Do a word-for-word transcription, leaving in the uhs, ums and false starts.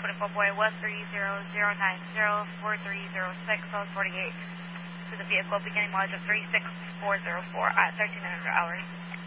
twenty-four boy one three zero zero nine zero four three zero six, South forty-eight, to the vehicle beginning mileage of three six four zero four at thirteen hundred hours.